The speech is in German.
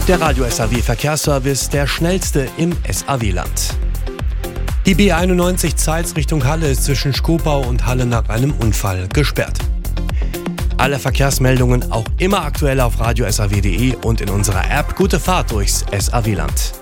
Der Radio SAW Verkehrsservice, der schnellste im SAW-Land. Die B91 Zeitz Richtung Halle ist zwischen Schkopau und Halle nach einem Unfall gesperrt. Alle Verkehrsmeldungen auch immer aktuell auf radiosaw.de und in unserer App. Gute Fahrt durchs SAW-Land.